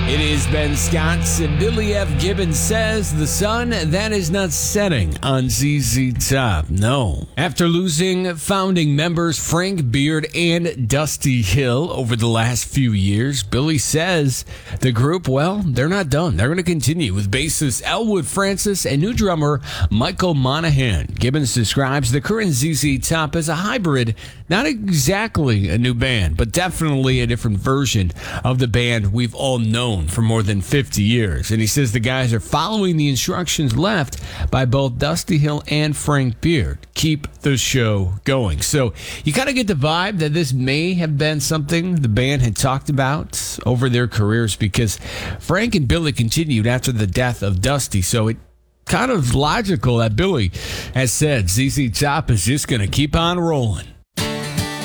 It is Ben Scott's Billy F. Gibbons says the sun that is not setting on ZZ Top. No. After losing founding members Frank Beard and Dusty Hill over the last few years, Billy says the group, well, they're not done. They're going to continue with bassist Elwood Francis and new drummer Michael Monahan. Gibbons describes the current ZZ Top as a hybrid, not exactly a new band, but definitely a different version of the band we've all known for more than 50 years. And he says the guys are following the instructions left by both Dusty Hill and Frank Beard. Keep the show going. So you kind of get the vibe that this may have been something the band had talked about over their careers, because Frank and Billy continued after the death of Dusty. So it kind of logical that Billy has said ZZ Top is just going to keep on rolling.